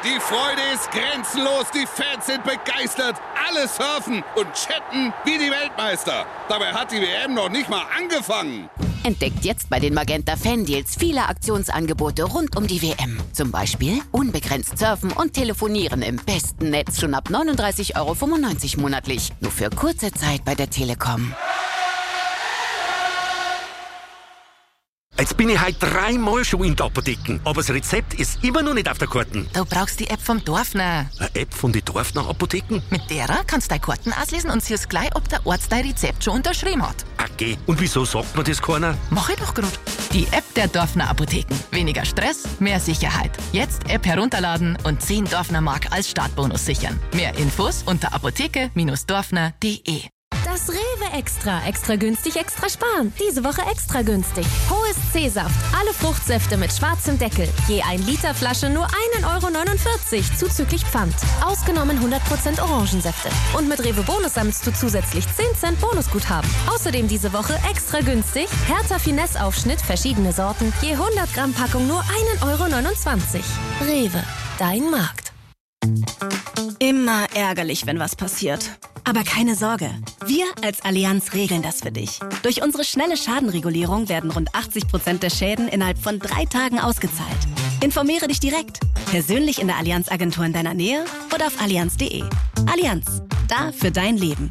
Die Freude ist grenzenlos, die Fans sind begeistert, alle surfen und chatten wie die Weltmeister. Dabei hat die WM noch nicht mal angefangen. Entdeckt jetzt bei den Magenta Fan-Deals viele Aktionsangebote rund um die WM. Zum Beispiel unbegrenzt surfen und telefonieren im besten Netz schon ab 39,95 € monatlich. Nur für kurze Zeit bei der Telekom. Jetzt bin ich heute 3-mal schon in der Apotheke, aber das Rezept ist immer noch nicht auf der Karte. Du brauchst die App vom Dorfner. Eine App von den Dorfner Apotheken? Mit der kannst du deine Karten auslesen und siehst gleich, ob der Arzt dein Rezept schon unterschrieben hat. Okay, und wieso sagt mir das keiner? Mach ich doch grad. Die App der Dorfner Apotheken. Weniger Stress, mehr Sicherheit. Jetzt App herunterladen und 10 Dorfner Mark als Startbonus sichern. Mehr Infos unter apotheke-dorfner.de. Das Rewe Extra. Extra günstig, extra sparen. Diese Woche extra günstig. Hohes C-Saft. Alle Fruchtsäfte mit schwarzem Deckel. Je 1 Liter Flasche nur 1,49 € zuzüglich Pfand. Ausgenommen 100% Orangensäfte. Und mit Rewe Bonus sammelst du zusätzlich 10 Cent Bonusguthaben. Außerdem diese Woche extra günstig. Hertha Finesse Aufschnitt, verschiedene Sorten. Je 100 Gramm Packung nur 1,29 €. Rewe. Dein Markt. Immer ärgerlich, wenn was passiert. Aber keine Sorge, wir als Allianz regeln das für dich. Durch unsere schnelle Schadenregulierung werden rund 80% der Schäden innerhalb von 3 Tagen ausgezahlt. Informiere dich direkt, persönlich in der Allianz-Agentur in deiner Nähe oder auf allianz.de. Allianz, da für dein Leben.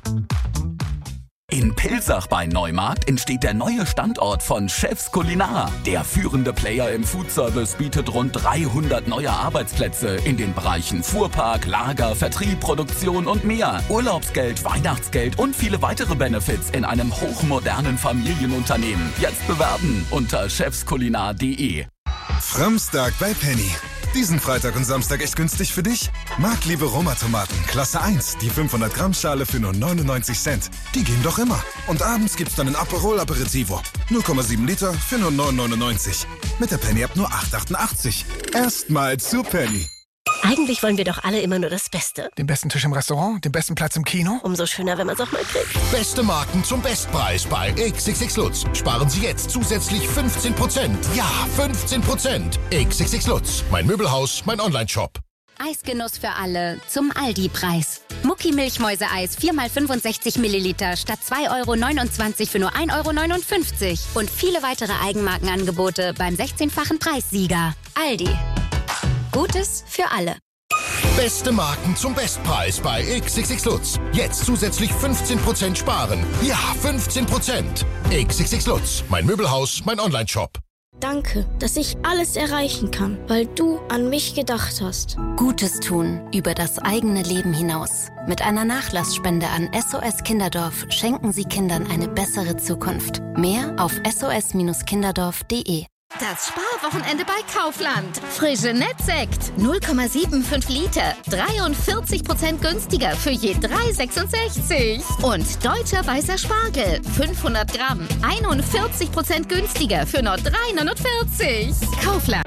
In Pilsach bei Neumarkt entsteht der neue Standort von Chefs Culinar. Der führende Player im Foodservice bietet rund 300 neue Arbeitsplätze in den Bereichen Fuhrpark, Lager, Vertrieb, Produktion und mehr. Urlaubsgeld, Weihnachtsgeld und viele weitere Benefits in einem hochmodernen Familienunternehmen. Jetzt bewerben unter chefsculinar.de. Framstag bei Penny. Diesen Freitag und Samstag echt günstig für dich? Marktliebe Roma-Tomaten, Klasse 1, die 500 Gramm Schale für nur 99 Cent. Die gehen doch immer. Und abends gibt's dann ein Aperol Aperitivo. 0,7 Liter für nur 9,99. Mit der Penny-App nur 8,88. Erstmal zu Penny. Eigentlich wollen wir doch alle immer nur das Beste. Den besten Tisch im Restaurant, den besten Platz im Kino. Umso schöner, wenn man es auch mal kriegt. Beste Marken zum Bestpreis bei XXX Lutz. Sparen Sie jetzt zusätzlich 15%. Ja, 15%. XXX Lutz. Mein Möbelhaus, mein Onlineshop. Eisgenuss für alle zum Aldi-Preis. Mucki Milchmäuseeis 4x65 Milliliter statt 2,29 € für nur 1,59 € Und viele weitere Eigenmarkenangebote beim 16-fachen Preissieger. Aldi. Gutes für alle. Beste Marken zum Bestpreis bei XXX Lutz. Jetzt zusätzlich 15% sparen. Ja, 15%. XXX Lutz. Mein Möbelhaus, mein Onlineshop. Danke, dass ich alles erreichen kann, weil du an mich gedacht hast. Gutes tun über das eigene Leben hinaus. Mit einer Nachlassspende an SOS Kinderdorf schenken Sie Kindern eine bessere Zukunft. Mehr auf sos-kinderdorf.de. Das Sparwochenende bei Kaufland. Frische Nettsekt 0,75 Liter. 43% günstiger für je 3,66. Und deutscher weißer Spargel 500 Gramm. 41% günstiger für nur 3,49. Kaufland.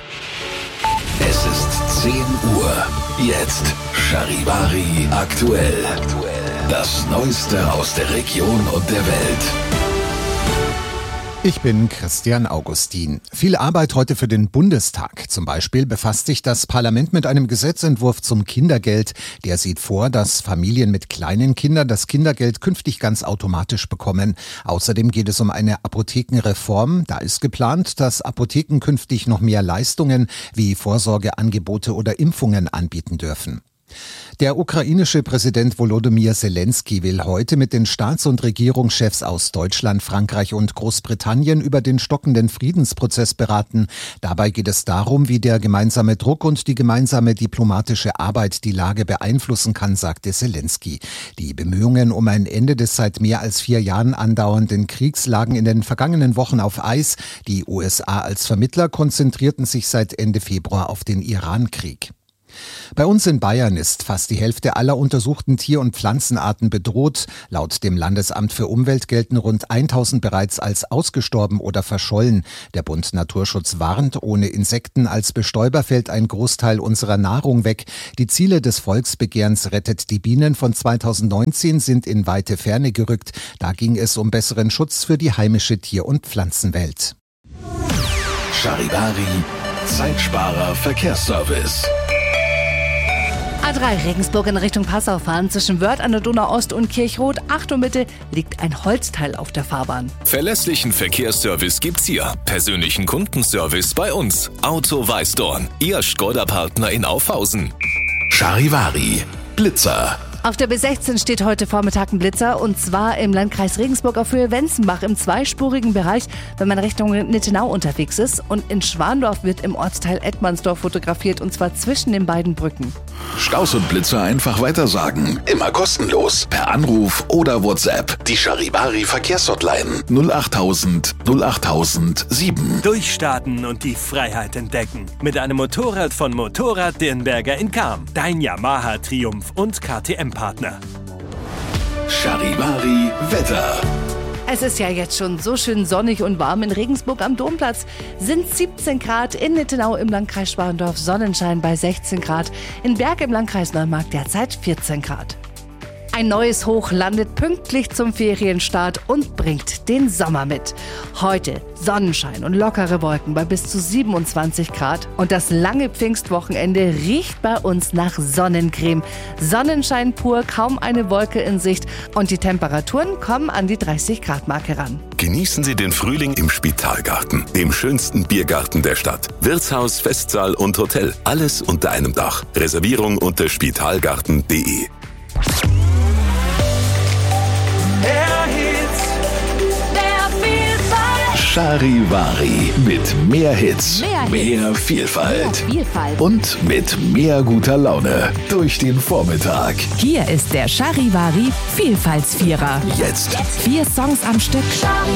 Es ist 10 Uhr. Jetzt Charivari aktuell. Das Neueste aus der Region und der Welt. Ich bin Christian Augustin. Viel Arbeit heute für den Bundestag. Zum Beispiel befasst sich das Parlament mit einem Gesetzentwurf zum Kindergeld. Der sieht vor, dass Familien mit kleinen Kindern das Kindergeld künftig ganz automatisch bekommen. Außerdem geht es um eine Apothekenreform. Da ist geplant, dass Apotheken künftig noch mehr Leistungen wie Vorsorgeangebote oder Impfungen anbieten dürfen. Der ukrainische Präsident Volodymyr Zelensky will heute mit den Staats- und Regierungschefs aus Deutschland, Frankreich und Großbritannien über den stockenden Friedensprozess beraten. Dabei geht es darum, wie der gemeinsame Druck und die gemeinsame diplomatische Arbeit die Lage beeinflussen kann, sagte Zelensky. Die Bemühungen um ein Ende des seit mehr als 4 Jahren andauernden Kriegs lagen in den vergangenen Wochen auf Eis. Die USA als Vermittler konzentrierten sich seit Ende Februar auf den Iran-Krieg. Bei uns in Bayern ist fast die Hälfte aller untersuchten Tier- und Pflanzenarten bedroht. Laut dem Landesamt für Umwelt gelten rund 1000 bereits als ausgestorben oder verschollen. Der Bund Naturschutz warnt, ohne Insekten als Bestäuber fällt ein Großteil unserer Nahrung weg. Die Ziele des Volksbegehrens Rettet die Bienen von 2019 sind in weite Ferne gerückt. Da ging es um besseren Schutz für die heimische Tier- und Pflanzenwelt. Charivari, Zeitsparer Verkehrsservice. A3 Regensburg in Richtung Passau fahren. Zwischen Wörth an der Donau-Ost und Kirchroth, Achtung bitte, liegt ein Holzteil auf der Fahrbahn. Verlässlichen Verkehrsservice gibt's hier. Persönlichen Kundenservice bei uns. Auto Weißdorn, Ihr Škoda-Partner in Aufhausen. Charivari, Blitzer. Auf der B16 steht heute Vormittag ein Blitzer, und zwar im Landkreis Regensburg auf Höhe Wenzenbach im zweispurigen Bereich, wenn man Richtung Nittenau unterwegs ist. Und in Schwandorf wird im Ortsteil Edmannsdorf fotografiert, und zwar zwischen den beiden Brücken. Staus und Blitzer einfach weitersagen. Immer kostenlos. Per Anruf oder WhatsApp. Die Charivari Verkehrshotline 08000 08007. Durchstarten und die Freiheit entdecken. Mit einem Motorrad von Motorrad Dirnberger in Cham. Dein Yamaha Triumph und KTM-Partner. Charivari Wetter. Es ist ja jetzt schon so schön sonnig und warm. In Regensburg am Domplatz sind 17 Grad, in Nittenau im Landkreis Schwandorf Sonnenschein bei 16 Grad, in Berg im Landkreis Neumarkt derzeit 14 Grad. Ein neues Hoch landet pünktlich zum Ferienstart und bringt den Sommer mit. Heute Sonnenschein und lockere Wolken bei bis zu 27 Grad. Und das lange Pfingstwochenende riecht bei uns nach Sonnencreme. Sonnenschein pur, kaum eine Wolke in Sicht. Und die Temperaturen kommen an die 30-Grad-Marke ran. Genießen Sie den Frühling im Spitalgarten, dem schönsten Biergarten der Stadt. Wirtshaus, Festsaal und Hotel. Alles unter einem Dach. Reservierung unter spitalgarten.de. Charivari mit mehr Hits, mehr Vielfalt und mit mehr guter Laune durch den Vormittag. Hier ist der Charivari Vielfaltsvierer. Jetzt 4 Songs am Stück.